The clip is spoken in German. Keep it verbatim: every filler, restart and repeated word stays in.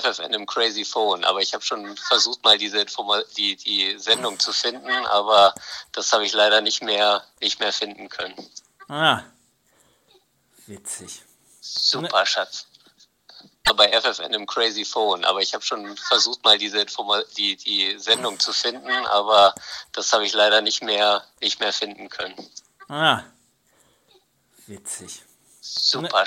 F F N im Crazy Phone, aber ich habe schon versucht, mal diese Informa- die, die Sendung zu finden, aber das habe ich leider nicht mehr, nicht mehr finden können. Ah, witzig. Super, Schatz. Bei F F N im Crazy Phone, aber ich habe schon versucht, mal diese Informa- die, die Sendung zu finden, aber das habe ich leider nicht mehr, nicht mehr finden können. Ah, witzig. Super.